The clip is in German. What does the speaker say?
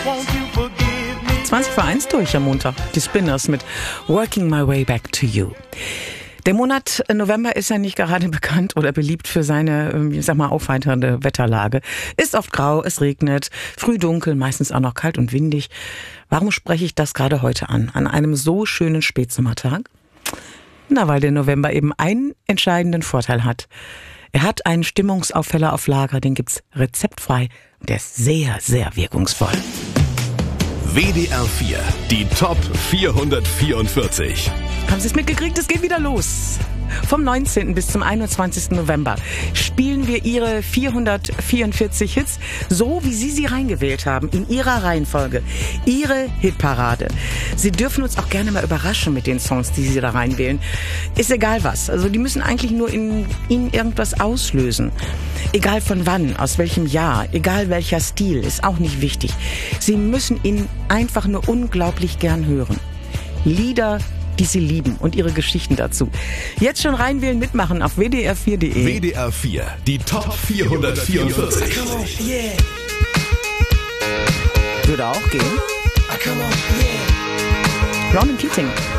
20 vor 1 durch am Montag. Die Spinners mit Working My Way Back to You. Der Monat November ist ja nicht gerade bekannt oder beliebt für seine, ich sag mal, aufheiternde Wetterlage. Ist oft grau, es regnet, früh dunkel, meistens auch noch kalt und windig. Warum spreche ich das gerade heute an einem so schönen Spätsommertag? Na, weil der November eben einen entscheidenden Vorteil hat. Er hat einen Stimmungsaufheller auf Lager, den gibt's rezeptfrei und der ist sehr, sehr wirkungsvoll. WDR 4, die Top 444. Haben Sie es mitgekriegt? Es geht wieder los. Vom 19. bis zum 21. November spielen wir Ihre 444 Hits, so wie Sie sie reingewählt haben, in Ihrer Reihenfolge. Ihre Hitparade. Sie dürfen uns auch gerne mal überraschen mit den Songs, die Sie da reinwählen. Ist egal was. Also die müssen eigentlich nur in Ihnen irgendwas auslösen. Egal von wann, aus welchem Jahr, egal welcher Stil, ist auch nicht wichtig. Sie müssen ihn einfach nur unglaublich gern hören. Lieder, die Sie lieben und Ihre Geschichten dazu. Jetzt schon reinwählen, mitmachen auf wdr4.de. WDR 4, die Top 444. Würde auch gehen. Ronan Keating.